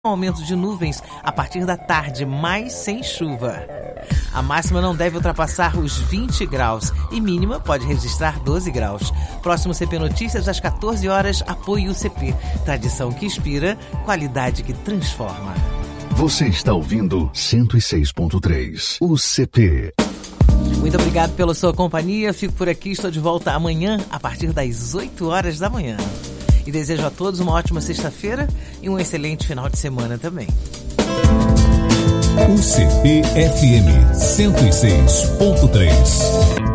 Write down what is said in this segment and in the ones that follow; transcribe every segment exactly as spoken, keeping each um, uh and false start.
aumento de nuvens a partir da tarde, mas sem chuva. A máxima não deve ultrapassar os vinte graus e mínima pode registrar doze graus. Próximo C P Notícias às quatorze horas, apoio U C P. Tradição que inspira, qualidade que transforma. Você está ouvindo cento e seis ponto três, U C P. Muito obrigado pela sua companhia. Fico por aqui, estou de volta amanhã a partir das oito horas da manhã. E desejo a todos uma ótima sexta-feira e um excelente final de semana também. U C P F M cento e seis ponto três.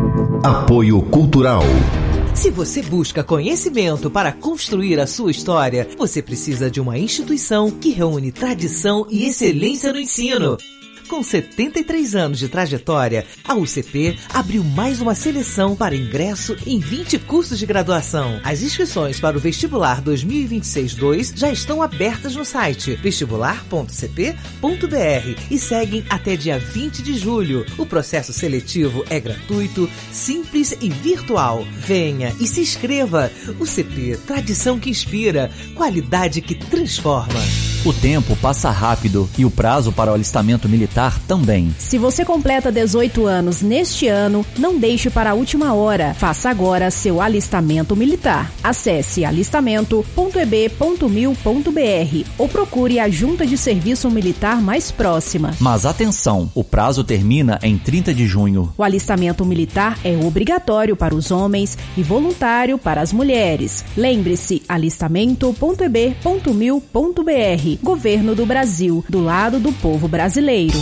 Apoio Cultural. Se você busca conhecimento para construir a sua história, você precisa de uma instituição que reúne tradição e excelência no ensino. Com setenta e três anos de trajetória, a U C P abriu mais uma seleção para ingresso em vinte cursos de graduação. As inscrições para o Vestibular dois mil e vinte e seis dois já estão abertas no site vestibular ponto c p ponto b r e seguem até dia vinte de julho. O processo seletivo é gratuito, simples e virtual. Venha e se inscreva. U C P, tradição que inspira, qualidade que transforma. O tempo passa rápido e o prazo para o alistamento militar também. Se você completa dezoito anos neste ano, não deixe para a última hora. Faça agora seu alistamento militar. Acesse alistamento ponto e b ponto mil ponto b r ou procure a Junta de Serviço Militar mais próxima. Mas atenção, o prazo termina em trinta de junho. O alistamento militar é obrigatório para os homens e voluntário para as mulheres. Lembre-se, alistamento ponto e b ponto mil ponto b r. Governo do Brasil, do lado do povo brasileiro.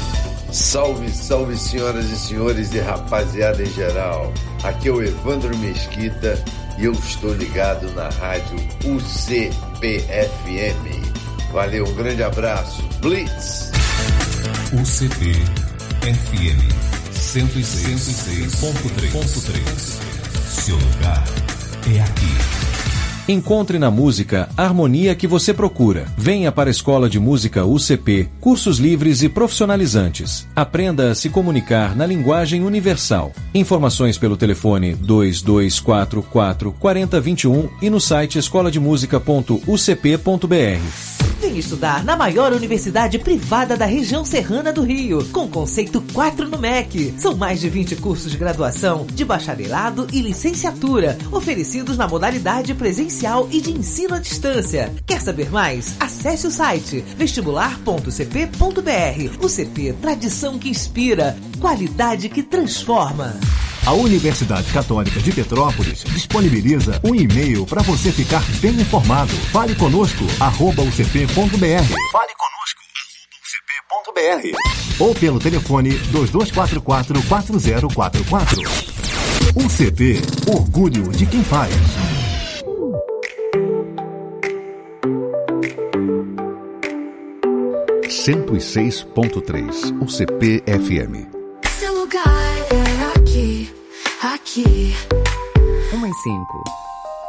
Salve, salve, senhoras e senhores e rapaziada em geral. Aqui é o Evandro Mesquita e eu estou ligado na rádio U C P F M. Valeu, um grande abraço. Blitz! U C P F M cento e seis ponto três. Seu lugar é aqui. Encontre na música a harmonia que você procura. Venha para a Escola de Música U C P, cursos livres e profissionalizantes. Aprenda a se comunicar na linguagem universal. Informações pelo telefone dois dois quatro quatro, quatro zero dois um e no site escola de música ponto u c p ponto b r. Vem estudar na maior universidade privada da região serrana do Rio, com conceito quatro no M E C. São mais de vinte cursos de graduação, de bacharelado e licenciatura, oferecidos na modalidade presencial e de ensino à distância. Quer saber mais? Acesse o site vestibular ponto c p ponto b r. U C P, tradição que inspira, qualidade que transforma. A Universidade Católica de Petrópolis disponibiliza um e-mail para você ficar bem informado. Fale conosco, arroba u c p ponto b r. Fale conosco, arroba u c p ponto b r. Ou pelo telefone dois dois quatro quatro, quatro zero quatro quatro. U C P, orgulho de quem faz. cento e seis ponto três, U C P F M. Seu lugar é aqui, aqui. um e cinco.